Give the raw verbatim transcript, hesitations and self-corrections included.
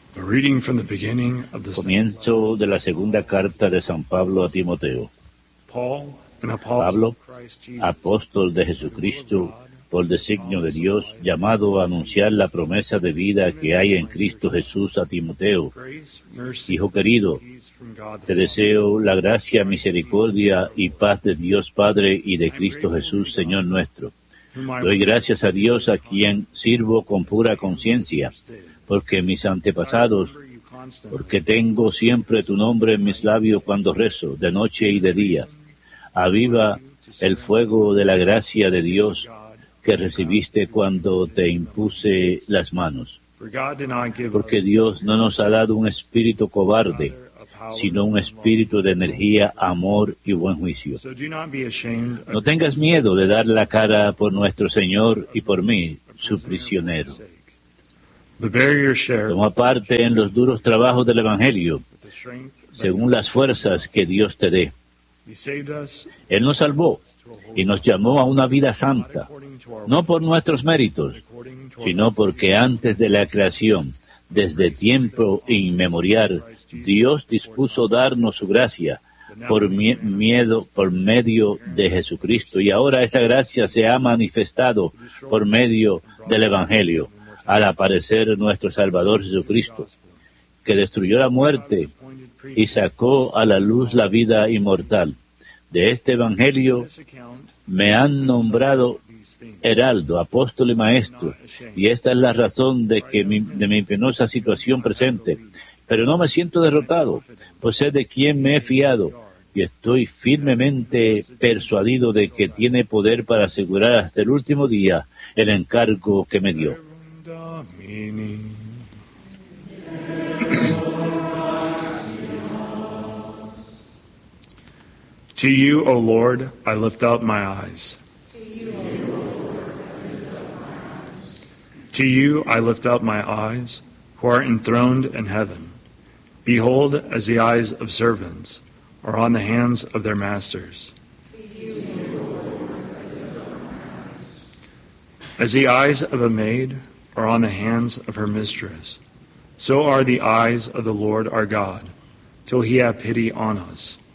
A reading from the beginning of the Comienzo de la segunda carta de San Pablo a Timoteo. Paul, an apostle Pablo, of Christ Jesus, apóstol de Jesucristo, por designio de Dios, llamado a anunciar la promesa de vida que hay en Cristo Jesús a Timoteo. grace, mercy, Hijo querido, peace from God the te Father. deseo la gracia, misericordia y paz de Dios Padre y de Cristo Jesús, Señor nuestro. Whom I Doy gracias a Dios a quien sirvo con pura conciencia, porque mis antepasados, remember you constantly. porque tengo siempre tu nombre en mis labios cuando rezo, de noche y de día. Aviva el fuego de la gracia de Dios que recibiste cuando te impuse las manos. For God did not give Porque us Dios no nos ha dado un espíritu cobarde, a power sino un of espíritu de love. energía, amor y buen juicio. So do not be ashamed of No tengas miedo de dar la cara por nuestro Señor y por mí, su prisionero. sake. But bear your share Toma parte en los duros trabajos del Evangelio, with the strength that según las fuerzas que Dios te dé. He saved us Él nos salvó to a holy y nos llamó a una vida santa, according to our no por nuestros méritos, according to our sino porque antes de la creación, desde tiempo inmemorial, Dios dispuso darnos su gracia por mie- miedo, por medio de Jesucristo. Y ahora esa gracia se ha manifestado por medio del Evangelio, al aparecer nuestro Salvador Jesucristo, que destruyó la muerte y sacó a la luz la vida inmortal. De este Evangelio this account me han nombrado these things. heraldo, apóstol y maestro, y esta es la razón de que mi, de mi penosa situación presente. Pero no me siento derrotado, pues sé de quién me he fiado, y estoy firmemente persuadido de que tiene poder para asegurar hasta el último día el encargo que me dio. Domini. To you, O Lord, I lift up my eyes. To you I lift up my eyes, who are enthroned in heaven. Behold, as the eyes of servants are on the hands of their masters. As the eyes of a maid are on the hands of her mistress, so are the eyes of the Lord our God, till he have pity on us.